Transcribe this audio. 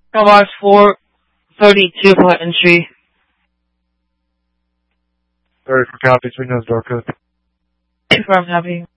Mailbox 432 for entry. 30 for copy, 3 knows door code. Confirm, copy.